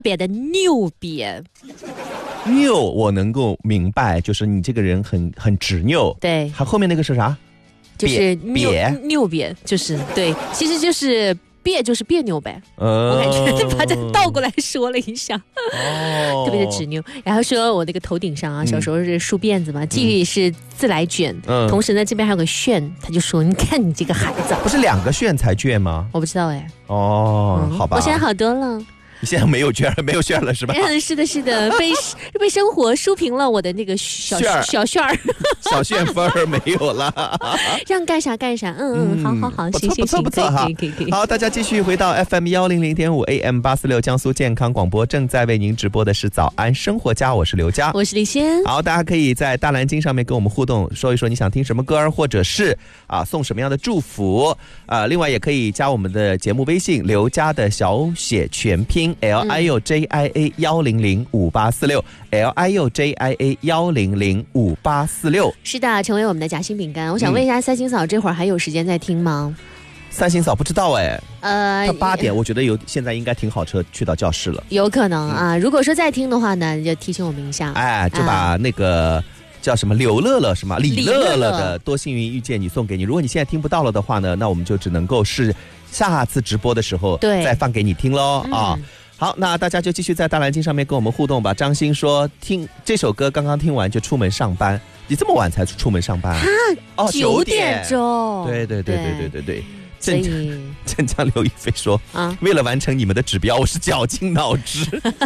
别的牛瘪。 拗我能够明白，就是你这个人很执拗。 对， 它后面那个是啥？ 就是瘪拗瘪，就是对，其实就是别就是别扭呗。我感觉把它倒过来说了一下，特别的执拗。然后说我那个头顶上啊，小时候是梳辫子嘛，既是自来卷，同时呢这边还有个旋，他就说你看你这个孩子， 不是2个旋才卷吗？ 我不知道哎。 好吧， 我现在好多了。 你现在没有旋了是吧？ 是的，被生活梳平了我的那个小旋儿， 小旋风儿没有了。 让干啥干啥，好，行， 不错哈。好，大家继续回到 FM 100.5 AM 846江苏健康广播，正在为您直播的是早安生活家，我是刘佳，我是李仙。 好，大家可以在大蓝鲸上面跟我们互动，说一说你想听什么歌，或者是送什么样的祝福。另外也可以加我们的节目微信刘佳的小写全拼。LIUJIA 1005846 LIUJIA 1005846。 是的，成为我们的夹心饼干。我想问一下三星嫂，这会儿还有时间在听吗？ 三星嫂不知道哎，他8点，我觉得现在应该停好车去到教室了。 有可能啊，如果说在听的话呢，就提醒我们一下。 就把那个叫什么刘乐乐是吗？李乐乐的多幸运遇见你送给你。如果你现在听不到了的话呢，那我们就只能够是下次直播的时候再放给你听咯啊。好，那大家就继续在大蓝鲸上面跟我们互动吧。张鑫说听这首歌刚刚听完就出门上班，你这么晚才出门上班 ？9点钟。 对。镇江刘亦菲说为了完成你们的指标，我是绞尽脑汁。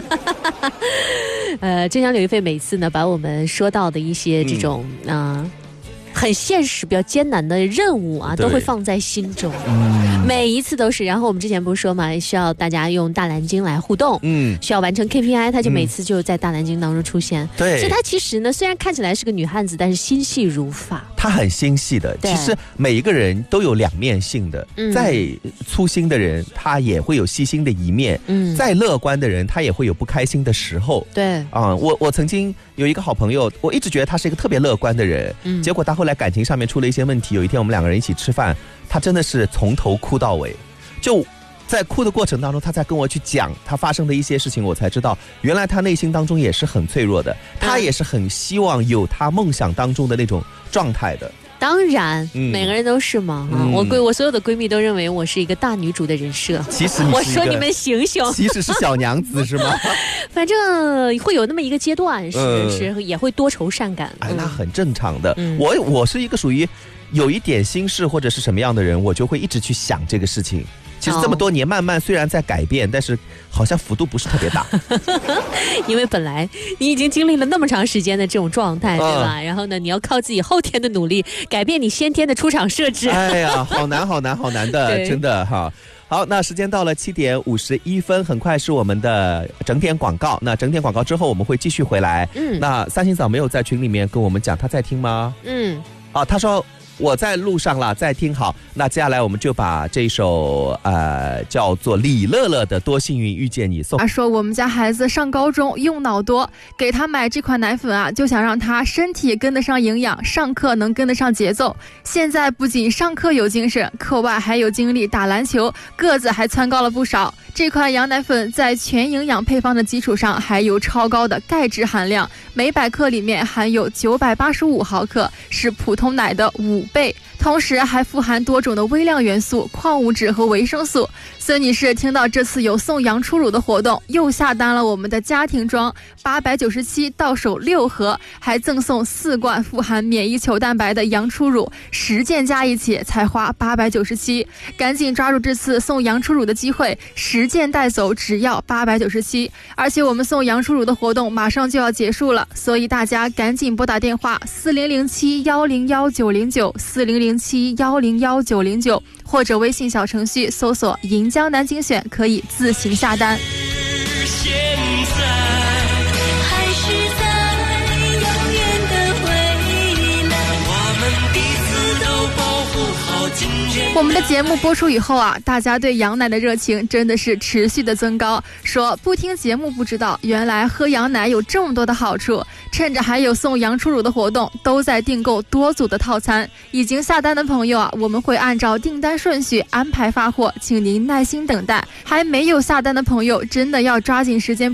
镇江刘亦菲每次呢把我们说到的一些这种很现实比较艰难的任务都会放在心中，每一次都是。然后我们之前不是说嘛，需要大家用大蓝鲸来互动，需要完成 KPI， 他就每次就在大蓝鲸当中出现。 对， 所以他其实呢，虽然看起来是个女汉子，但是心细如发。 他很心细的，其实每一个人都有两面性的，再粗心的人他也会有细心的一面，再乐观的人他也会有不开心的时候。 对我曾经有一个好朋友，我一直觉得他是一个特别乐观的人，结果他后来感情上面出了一些问题，有一天我们2个人一起吃饭，他真的是从头哭到尾，就在哭的过程当中，他在跟我去讲他发生的一些事情，我才知道原来他内心当中也是很脆弱的，他也是很希望有他梦想当中的那种状态的。 当然，每个人都是嘛。我所有的闺蜜都认为我是一个大女主的人设。 其实我说你们醒醒， 其实是小娘子是吗？ 反正会有那么一个阶段，是也会多愁善感。 那很正常的。我是一个属于有一点心事或者是什么样的人，我就会一直去想这个事情。其实这么多年慢慢虽然在改变，但是好像幅度不是特别大。 因为本来你已经经历了那么长时间的这种状态，对吧？然后呢，你要靠自己后天的努力改变你先天的出场设置。 哎呀，好难的，真的哈。好，那时间到了7点51分，很快是我们的整点广告。那整点广告之后我们会继续回来。那三星嫂没有在群里面跟我们讲她在听吗？她说我在路上了，在听。好，那接下来我们就把这首叫做李乐乐的多幸运遇见你送。 他说我们家孩子上高中用脑多，给他买这款奶粉就想让他身体跟得上营养，上课能跟得上节奏。现在不仅上课有精神，课外还有精力打篮球，个子还蹿高了不少。这款羊奶粉在全营养配方的基础上，还有超高的钙质含量，每100克里面含有985毫克，是普通奶的5倍，同时还富含多种的微量元素、矿物质和维生素。孙女士听到这次有送羊初乳的活动，又下单了我们的家庭装897，到手6盒，还赠送4罐富含免疫球蛋白的羊初乳，10件加一起才花897。赶紧抓住这次送羊初乳的机会，10件带走只要897。而且我们送羊初乳的活动马上就要结束了，所以大家赶紧拨打电话40071019094007101909，或者微信小程序搜索银江南精选，可以自行下单。 现在还是在永远的未来，我们彼此都保护好我们的节目播出以后啊，大家对羊奶的热情真的是持续的增高，说不听节目不知道，原来喝羊奶有这么多的好处。趁着还有送羊初乳的活动，都在订购多组的套餐。已经下单的朋友啊，我们会按照订单顺序安排发货，请您耐心等待。还没有下单的朋友，真的要抓紧时间